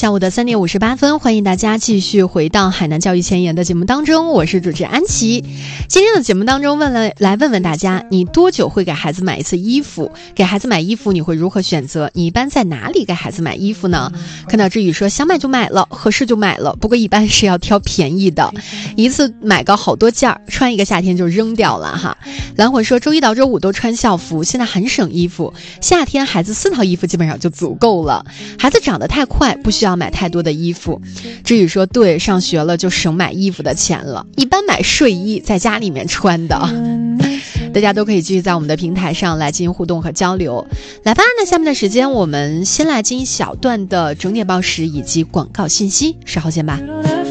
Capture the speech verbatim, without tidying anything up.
下午的三点五十八分，欢迎大家继续回到海南教育前沿的节目当中，我是主持人安琪。今天的节目当中问了来问问大家，你多久会给孩子买一次衣服？给孩子买衣服你会如何选择？你一般在哪里给孩子买衣服呢？看到志宇说想买就买了，合适就买了，不过一般是要挑便宜的，一次买个好多件，穿一个夏天就扔掉了哈。蓝火说周一到周五都穿校服，现在很省衣服，夏天孩子四套衣服基本上就足够了，孩子长得太快，不需要买太多的衣服。志宇说对，上学了就省买衣服的钱了，一般买睡衣在家里面穿的。大家都可以继续在我们的平台上来进行互动和交流。来吧，那下面的时间我们先来进行小段的整点报时以及广告信息，稍后见吧。